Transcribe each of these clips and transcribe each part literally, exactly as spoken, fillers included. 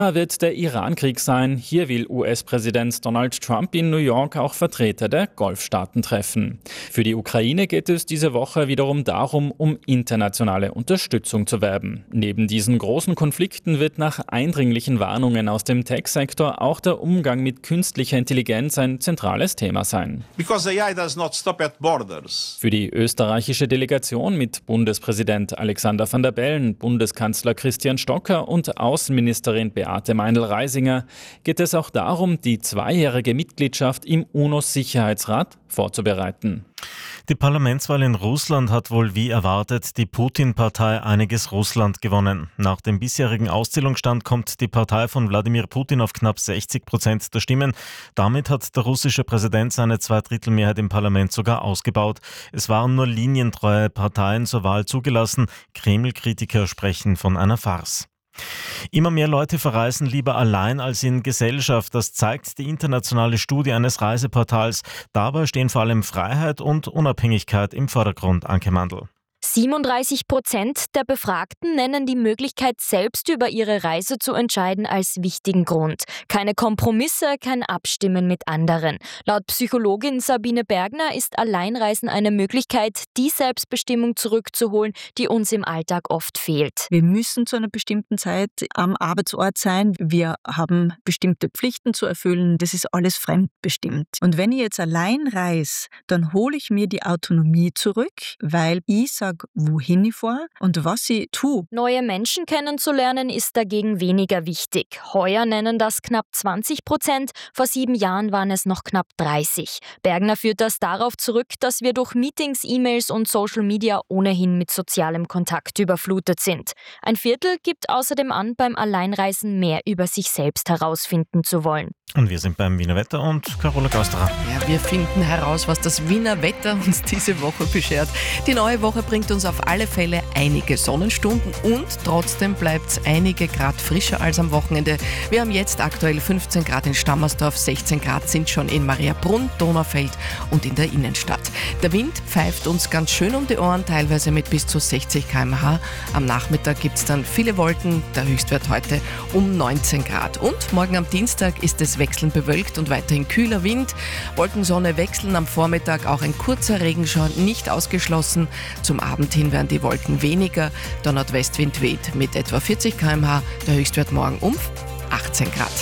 wird der Iran-Krieg sein. Hier will U S-Präsident Donald Trump in New York auch Vertreter der Golfstaaten treffen. Für die Ukraine geht es diese Woche wiederum darum, um internationale Unterstützung zu werben. Neben diesen großen Konflikten wird nach eindringlichen Warnungen aus dem Tech-Sektor auch der Umgang mit künstlicher Intelligenz ein zentrales Thema sein. Because A I does not stop at borders. Für die österreichische Delegation mit Bundespräsident Alexander Van der Bellen, Bundeskanzler Christian Stocker und Außenministerin Beate Meindl-Reisinger geht es auch darum, die zweijährige Mitgliedschaft im UNO-Sicherheitsrat vorzubereiten. Die Parlamentswahl in Russland hat wohl wie erwartet die Putin-Partei Einiges Russland gewonnen. Nach dem bisherigen Auszählungsstand kommt die Partei von Wladimir Putin auf knapp sechzig Prozent der Stimmen. Damit hat der russische Präsident seine Zweidrittelmehrheit im Parlament sogar ausgebaut. Es waren nur linientreue Parteien zur Wahl zugelassen. Kreml-Kritiker sprechen von einer Farce. Immer mehr Leute verreisen lieber allein als in Gesellschaft. Das zeigt die internationale Studie eines Reiseportals. Dabei stehen vor allem Freiheit und Unabhängigkeit im Vordergrund, Anke Mandl. siebenunddreißig Prozent der Befragten nennen die Möglichkeit, selbst über ihre Reise zu entscheiden, als wichtigen Grund. Keine Kompromisse, kein Abstimmen mit anderen. Laut Psychologin Sabine Bergner ist Alleinreisen eine Möglichkeit, die Selbstbestimmung zurückzuholen, die uns im Alltag oft fehlt. Wir müssen zu einer bestimmten Zeit am Arbeitsort sein. Wir haben bestimmte Pflichten zu erfüllen. Das ist alles fremdbestimmt. Und wenn ich jetzt allein reise, dann hole ich mir die Autonomie zurück, weil ich sage, wohin ich fahre und was ich tue. Neue Menschen kennenzulernen ist dagegen weniger wichtig. Heuer nennen das knapp zwanzig Prozent, vor sieben Jahren waren es noch knapp dreißig. Bergner führt das darauf zurück, dass wir durch Meetings, E-Mails und Social Media ohnehin mit sozialem Kontakt überflutet sind. Ein Viertel gibt außerdem an, beim Alleinreisen mehr über sich selbst herausfinden zu wollen. Und wir sind beim Wiener Wetter und Carola Gausterer. Ja, wir finden heraus, was das Wiener Wetter uns diese Woche beschert. Die neue Woche bringt uns auf alle Fälle einige Sonnenstunden und trotzdem bleibt es einige Grad frischer als am Wochenende. Wir haben jetzt aktuell fünfzehn Grad in Stammersdorf, sechzehn Grad sind schon in Mariabrunn, Donaufeld und in der Innenstadt. Der Wind pfeift uns ganz schön um die Ohren, teilweise mit bis zu sechzig Kilometer pro Stunde. Am Nachmittag gibt es dann viele Wolken, der Höchstwert heute um neunzehn Grad. Und morgen am Dienstag ist es wechselnd bewölkt und weiterhin kühler Wind. Wolkensonne wechseln, am Vormittag auch ein kurzer Regenschauer nicht ausgeschlossen. Zum Abend hin werden die Wolken weniger. Der Nordwestwind weht mit etwa vierzig Kilometer pro Stunde. Der Höchstwert morgen um achtzehn Grad.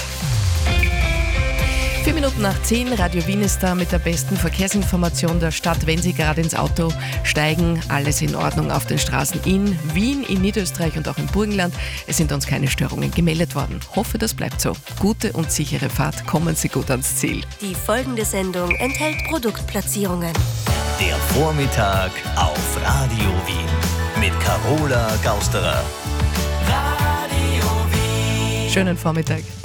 Vier Minuten nach zehn, Radio Wien ist da mit der besten Verkehrsinformation der Stadt. Wenn Sie gerade ins Auto steigen, alles in Ordnung auf den Straßen in Wien, in Niederösterreich und auch im Burgenland. Es sind uns keine Störungen gemeldet worden. Hoffe, das bleibt so. Gute und sichere Fahrt, kommen Sie gut ans Ziel. Die folgende Sendung enthält Produktplatzierungen. Der Vormittag auf Radio Wien mit Carola Gausterer. Schönen Vormittag.